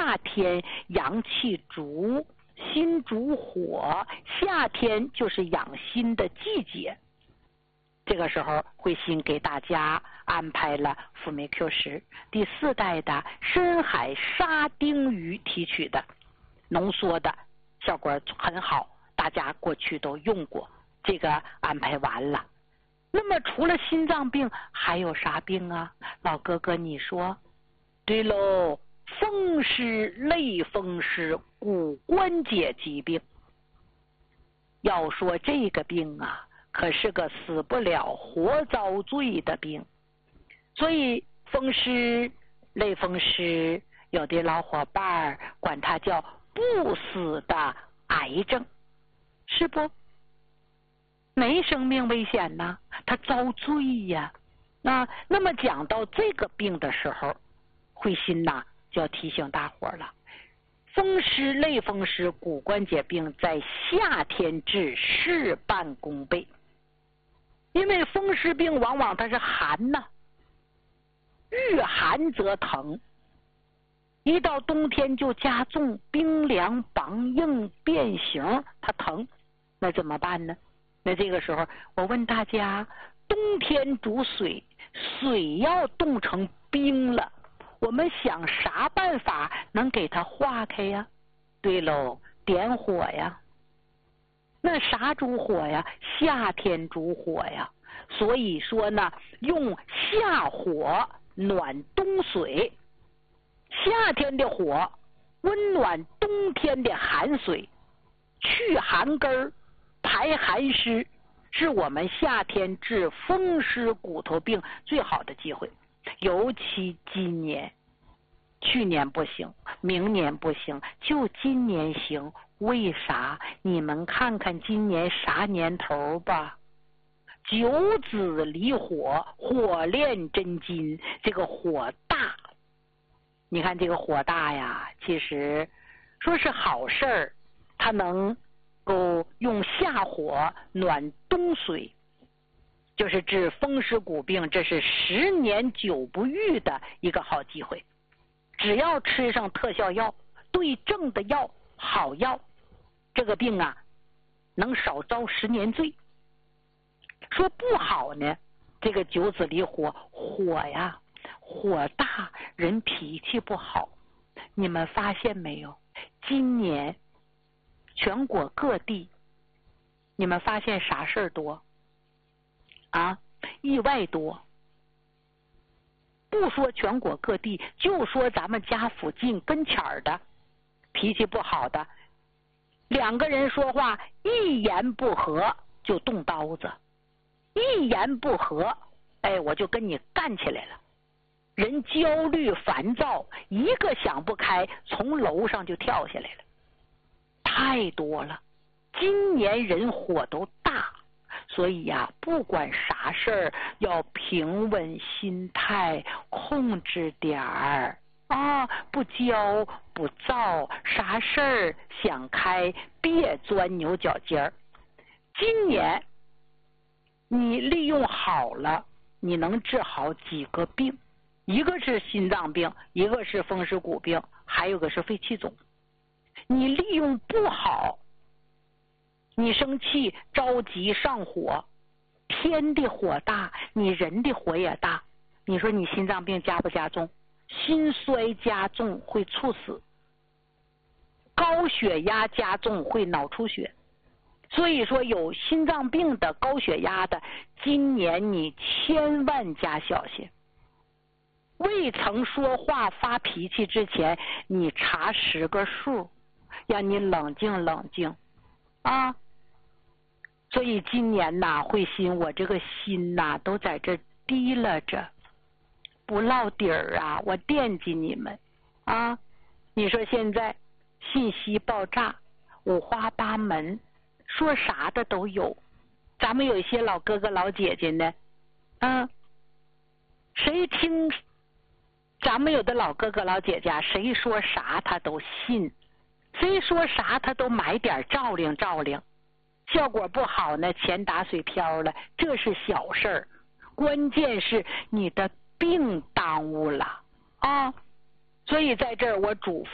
夏天阳气足，心主火，夏天就是养心的季节。这个时候慧心给大家安排了辅酶 Q10第4代的深海沙丁鱼提取的，浓缩的，效果很好，大家过去都用过。这个安排完了，那么除了心脏病还有啥病啊？老哥哥你说？对喽，风湿、类风湿、骨关节疾病。要说这个病啊，可是个死不了活遭罪的病。所以风湿、类风湿，有的老伙伴管它叫不死的癌症，是不？没生命危险呐，它遭罪呀。那么讲到这个病的时候，慧心呐就要提醒大伙了，风湿、类风湿、骨关节病在夏天治事半功倍。因为风湿病往往它是寒呐，遇寒则疼，一到冬天就加重，冰凉、梆硬、变形，它疼，那怎么办呢？那这个时候我问大家，冬天煮水，水要冻成冰了，我们想啥办法能给它化开呀？对喽，点火呀。那啥主火呀？夏天主火呀。所以说呢，用夏火暖冬水，夏天的火温暖冬天的寒水，去寒根排寒湿，是我们夏天治风湿骨头病最好的机会。尤其今年，去年不行，明年不行，就今年行。为啥？你们看看今年啥年头吧。九子离火，火炼真金，这个火大。你看这个火大呀，其实说是好事儿，它能够用夏火暖冬水，就是治风湿骨病，这是10年久不遇的一个好机会。只要吃上特效药，对症的药，好药，这个病啊能少遭10年罪。说不好呢，这个九子离火，火呀，火大，人脾气不好。你们发现没有？今年全国各地，你们发现啥事儿多啊？意外多。不说全国各地，就说咱们家附近跟前儿的，脾气不好的，2个人说话一言不合就动刀子，一言不合，我就跟你干起来了。人焦虑烦躁，一个想不开，从楼上就跳下来了，太多了。今年人火都大，所以呀，不管啥事儿，要平稳心态，控制点儿啊，不骄不躁，啥事儿想开，别钻牛角尖儿。今年你利用好了，你能治好几个病，一个是心脏病，一个是风湿骨病，还有个是肺气肿。你利用不好，你生气着急上火，天的火大，你人的火也大，你说你心脏病加不加重？心衰加重会猝死，高血压加重会脑出血。所以说有心脏病的、高血压的，今年你千万加小心。未曾说话发脾气之前，你查10个数，让你冷静冷静啊。所以今年呐，慧心我这个心呐都在这提拉着，不落底儿啊，我惦记你们啊。你说现在信息爆炸，五花八门，说啥的都有。咱们有一些老哥哥老姐姐呢，谁听咱们有的老哥哥老姐姐，谁说啥他都信，谁说啥他都买点照亮照亮，效果不好呢，钱打水漂了，这是小事儿，关键是你的病耽误了啊。所以在这儿我嘱咐